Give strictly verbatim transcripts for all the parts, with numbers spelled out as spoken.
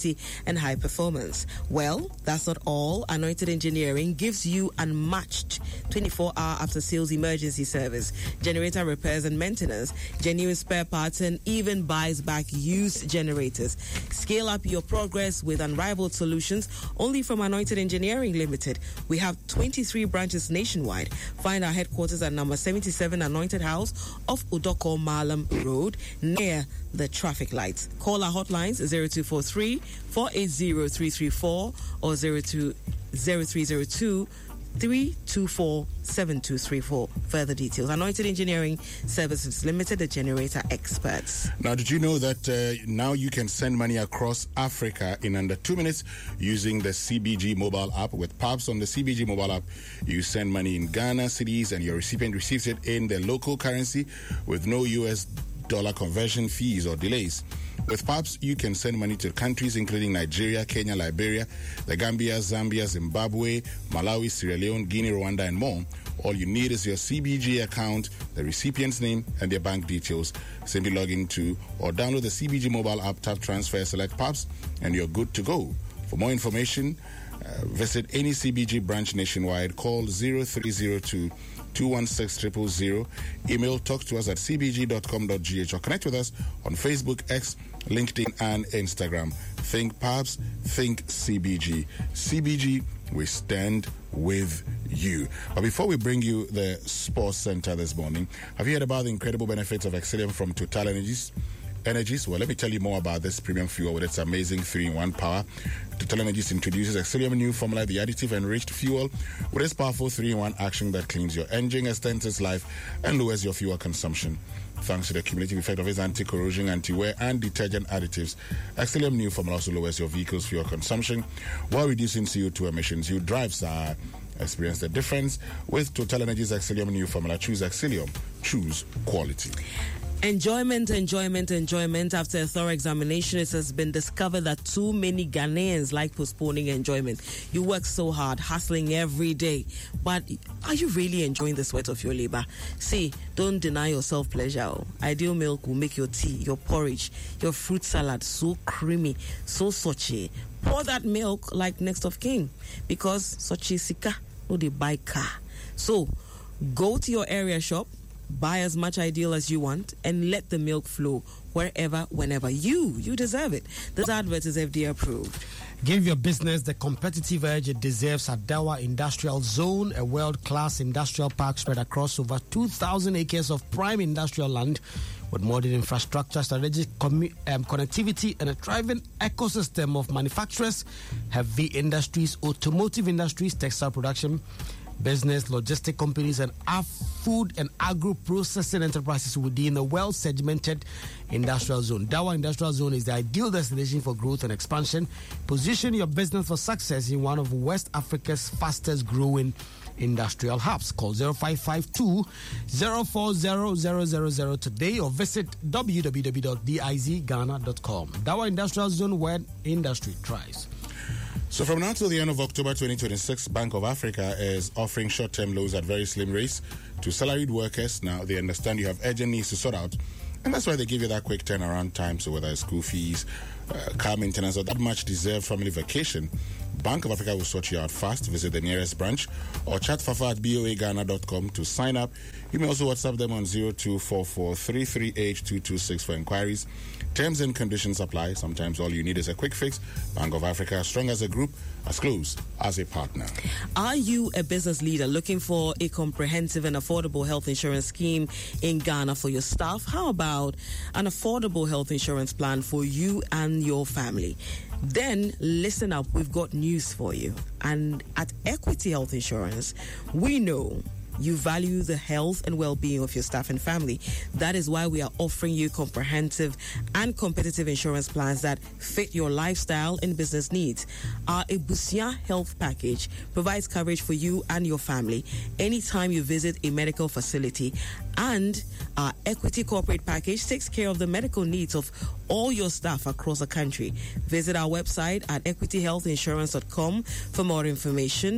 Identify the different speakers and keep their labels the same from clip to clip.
Speaker 1: safety, and high performance. Well, that's not all. Anointed Engineering gives you unmatched twenty-four hour after-sales emergency service, generator repairs and maintenance, genuine spare parts, and even buys back used generators. Scale up your progress with unrivaled solutions only from Anointed Engineering Limited. We have twenty-three branches nationwide. Find our headquarters at number seventy-seven Anointed House off Udoko Malam Road near the traffic lights. Call our hotlines zero two four three, four eight zero, three three four or zero two zero three zero two, three two four, seven two three four. Further details. Anointed Engineering Services Limited, the generator experts.
Speaker 2: Now, did you know that uh, now you can send money across Africa in under two minutes using the C B G mobile app? With Pops on the C B G mobile app, you send money in Ghana cedis and your recipient receives it in the local currency with no U S dollar conversion fees or delays. With Pops, you can send money to countries including Nigeria, Kenya, Liberia, the Gambia, Zambia, Zimbabwe, Malawi, Sierra Leone, Guinea, Rwanda, and more. All you need is your C B G account, the recipient's name, and their bank details. Simply log into or download the C B G mobile app, tap transfer, select Pops, and you're good to go. For more information, uh, visit any C B G branch nationwide. Call zero three zero two, two one six, zero zero zero. Email talk to us at c b g dot com dot g h or connect with us on Facebook, X, LinkedIn, and Instagram. Think Pops, think C B G. C B G, we stand with you. But before we bring you the Sports Center this morning, have you heard about the incredible benefits of Exilium from Total Energies? Energies. Well, let me tell you more about this premium fuel with its amazing three in one power. Total Energies introduces Exilium new formula, the additive enriched fuel, with its powerful three in one action that cleans your engine, extends its life, and lowers your fuel consumption. Thanks to the cumulative effect of its anti-corrosion, anti-wear, and detergent additives, Exilium new formula also lowers your vehicle's fuel consumption while reducing C O two emissions. You drive, sir. Experience the difference with Total Energies Exilium new formula. Choose Exilium. Choose quality.
Speaker 1: Enjoyment, enjoyment, enjoyment. After a thorough examination, it has been discovered that too many Ghanaians like postponing enjoyment. You work so hard, hustling every day, but are you really enjoying the sweat of your labor? See, don't deny yourself pleasure. Ideal Milk will make your tea, your porridge, your fruit salad so creamy, so sochi. Pour that milk like next of kin, because sochi sika, no they buy car. So, go to your area shop, buy as much Ideal as you want, and let the milk flow wherever, whenever. You, you deserve it. This advert is F D A approved.
Speaker 3: Give your business the competitive edge it deserves at Dawa Industrial Zone, a world-class industrial park spread across over two thousand acres of prime industrial land with modern infrastructure, strategic commu- um, connectivity, and a thriving ecosystem of manufacturers, heavy industries, automotive industries, textile production, business, logistic companies, and food and agro-processing enterprises within a well-segmented industrial zone. Dawa Industrial Zone is the ideal destination for growth and expansion. Position your business for success in one of West Africa's fastest-growing industrial hubs. Call zero five five two, zero four zero zero zero zero today or visit w w w dot d i z ghana dot com. Dawa Industrial Zone, where industry thrives.
Speaker 2: So from now till the end of October twenty twenty-six, Bank of Africa is offering short-term loans at very slim rates to salaried workers. Now, they understand you have urgent needs to sort out, and that's why they give you that quick turnaround time. So whether it's school fees, uh, car maintenance, or that much-deserved family vacation, Bank of Africa will sort you out fast. Visit the nearest branch or chat fafa at b o a ghana dot com to sign up. You may also WhatsApp them on zero two four four, three three eight, two two six for inquiries. Terms and conditions apply. Sometimes all you need is a quick fix. Bank of Africa, as strong as a group, as close as a partner.
Speaker 1: Are you a business leader looking for a comprehensive and affordable health insurance scheme in Ghana for your staff? How about an affordable health insurance plan for you and your family? Then listen up, we've got news for you. And at Equity Health Insurance, we know you value the health and well-being of your staff and family. That is why we are offering you comprehensive and competitive insurance plans that fit your lifestyle and business needs. Our Ebusia Health Package provides coverage for you and your family anytime you visit a medical facility, and our Equity Corporate Package takes care of the medical needs of all your staff across the country. Visit our website at equity health insurance dot com for more information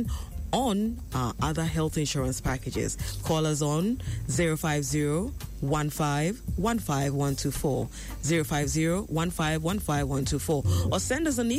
Speaker 1: on our other health insurance packages. Call us on zero five zero, one five one five one two four, zero five zero, one five one five one two four, or send us an email